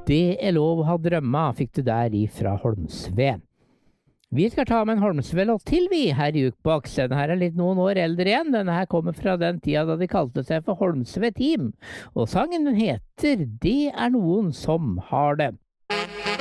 Det er lov å ha drømma, fikk du der ifra Holmsve. Vi skal ta med en Holmsve-låt til vi her i Jukebox. Denne her er litt noen år eldre igjen. Denne her kommer fra den tida da de kalte seg for Holmsve Team. Og sangen den heter Det er noen som har det.